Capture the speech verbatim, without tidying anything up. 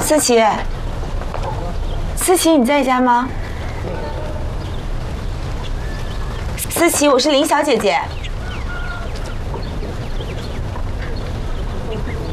思琪，思琪，你在家吗？思琪，我是林小姐姐。